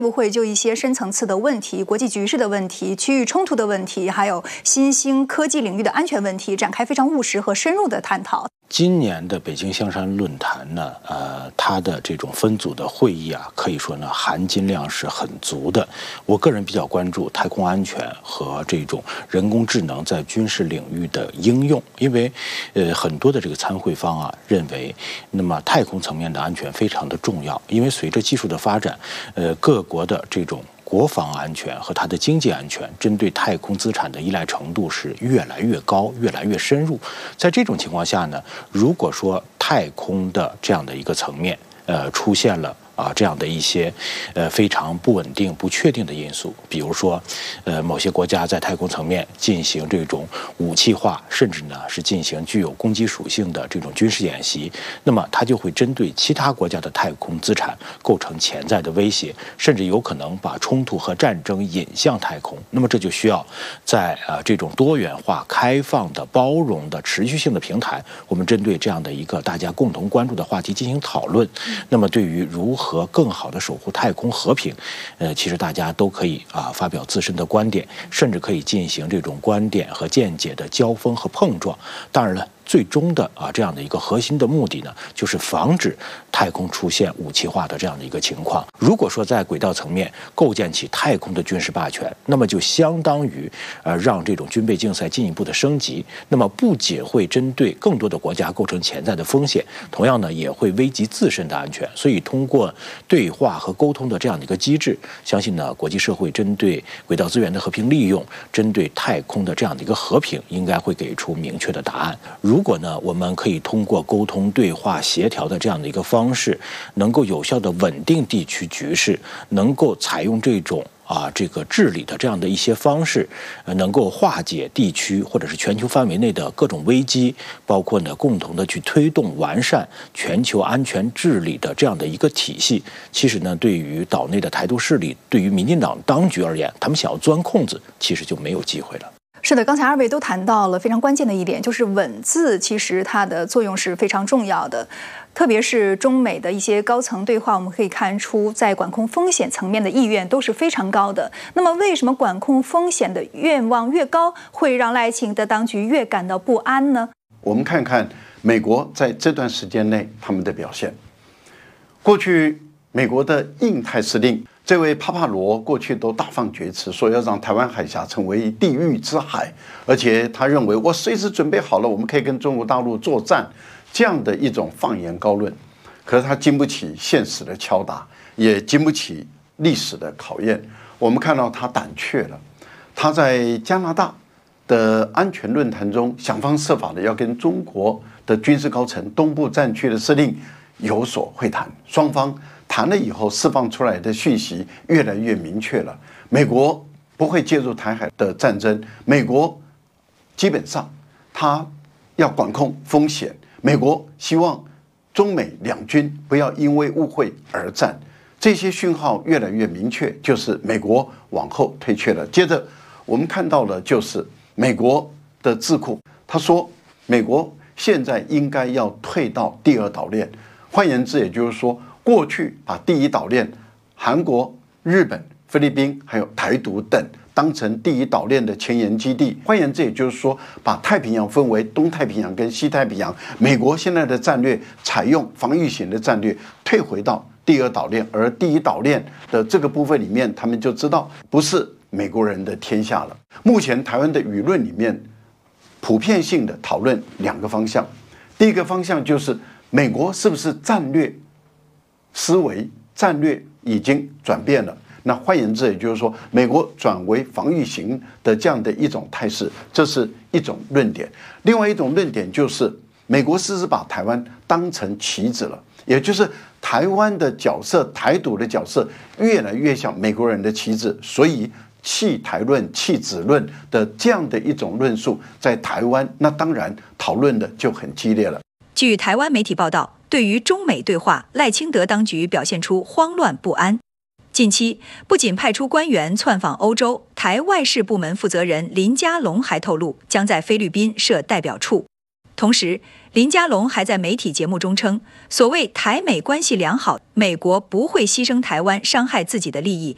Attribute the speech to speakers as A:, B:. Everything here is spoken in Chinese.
A: 不会就一些深层次的问题、国际局势的问题、区域冲突的问题，还有新兴科技领域的安全问题，展开非常务实和深入的探讨。
B: 今年的北京香山论坛呢，它的这种分组的会议啊，可以说呢含金量是很足的。我个人比较关注太空安全和这种人工智能在军事领域的应用，因为很多的这个参会方啊认为，那么太空层面的安全非常的重要，因为随着技术的发展，各国的这种国防安全和它的经济安全针对太空资产的依赖程度是越来越高、越来越深入。在这种情况下呢，如果说太空的这样的一个层面，出现了这样的一些非常不稳定、不确定的因素，比如说某些国家在太空层面进行这种武器化，甚至呢是进行具有攻击属性的这种军事演习，那么它就会针对其他国家的太空资产构成潜在的威胁，甚至有可能把冲突和战争引向太空。那么这就需要在这种多元化、开放的、包容的、持续性的平台，我们针对这样的一个大家共同关注的话题进行讨论。那么对于如何更好地守护太空和平，其实大家都可以发表自身的观点，甚至可以进行这种观点和见解的交锋和碰撞。当然了，最终的这样的一个核心的目的呢，就是防止太空出现武器化的这样的一个情况。如果说在轨道层面构建起太空的军事霸权，那么就相当于让这种军备竞赛进一步的升级。那么不仅会针对更多的国家构成潜在的风险，同样呢也会危及自身的安全。所以通过对话和沟通的这样的一个机制，相信呢国际社会针对轨道资源的和平利用，针对太空的这样的一个和平，应该会给出明确的答案。如果呢我们可以通过沟通、对话、协调的这样的一个方式，能够有效的稳定地区局势，能够采用这种这个治理的这样的一些方式，能够化解地区或者是全球范围内的各种危机，包括呢共同的去推动完善全球安全治理的这样的一个体系。其实呢，对于岛内的台独势力，对于民进党当局而言，他们想要钻空子，其实就没有机会了。
A: 是的，刚才二位都谈到了非常关键的一点，就是稳字其实它的作用是非常重要的。特别是中美的一些高层对话，我们可以看出在管控风险层面的意愿都是非常高的。那么为什么管控风险的愿望越高，会让赖清德当局越感到不安呢？
C: 我们看看美国在这段时间内他们的表现。过去美国的印太司令这位帕帕罗过去都大放厥词，说要让台湾海峡成为地狱之海，而且他认为我随时准备好了，我们可以跟中国大陆作战，这样的一种放言高论。可是他经不起现实的敲打，也经不起历史的考验。我们看到他胆怯了，他在加拿大的安全论坛中想方设法的要跟中国的军事高层、东部战区的司令有所会谈，双方谈了以后释放出来的讯息越来越明确了。美国不会介入台海的战争，美国基本上他要管控风险，美国希望中美两军不要因为误会而战。这些讯号越来越明确，就是美国往后退却了。接着我们看到了就是美国的智库，他说美国现在应该要退到第二岛链，换言之也就是说，过去把第一岛链韩国、日本、菲律宾还有台独等当成第一岛链的前沿基地，换言之也就是说，把太平洋分为东太平洋跟西太平洋。美国现在的战略采用防御型的战略，退回到第二岛链，而第一岛链的这个部分里面，他们就知道不是美国人的天下了。目前台湾的舆论里面普遍性的讨论两个方向，第一个方向就是美国是不是战略思维、战略已经转变了，那换言之也就是说，美国转为防御型的这样的一种态势，这是一种论点。另外一种论点就是美国是不是把台湾当成棋子了，也就是台湾的角色、台独的角色越来越像美国人的棋子，所以弃台论、弃子论的这样的一种论述在台湾，那当然讨论的就很激烈了。
D: 据台湾媒体报道，对于中美对话，赖清德当局表现出慌乱不安。近期不仅派出官员窜访欧洲，台外事部门负责人林佳龙还透露将在菲律宾设代表处。同时，林佳龙还在媒体节目中称，所谓台美关系良好，美国不会牺牲台湾伤害自己的利益，